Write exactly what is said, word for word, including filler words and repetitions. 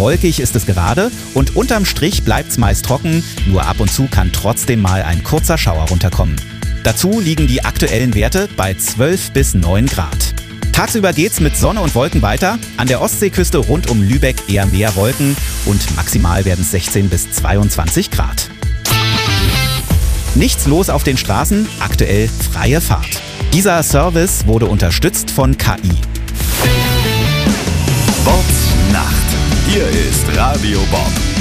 Wolkig ist es gerade und unterm Strich bleibt's meist trocken, nur ab und zu kann trotzdem mal ein kurzer Schauer runterkommen. Dazu liegen die aktuellen Werte bei zwölf bis neun Grad. Tagsüber geht's mit Sonne und Wolken weiter, an der Ostseeküste rund um Lübeck eher mehr Wolken und maximal werden es sechzehn bis zweiundzwanzig Grad. Nichts los auf den Straßen, aktuell freie Fahrt. Dieser Service wurde unterstützt von K I. Bobs Nacht. Hier ist Radio Bob.